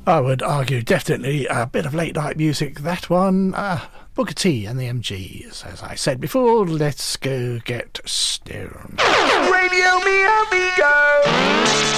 I would argue definitely a bit of late night music, that one. Booker T and the MGs. As I said before, let's go get stoned. Radio me amigo.